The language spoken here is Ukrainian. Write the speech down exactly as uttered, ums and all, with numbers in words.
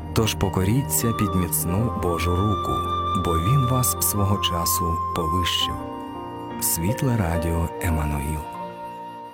Тож покоріться під міцну Божу руку, бо Він вас свого часу повищив. Світле радіо Еммануїл.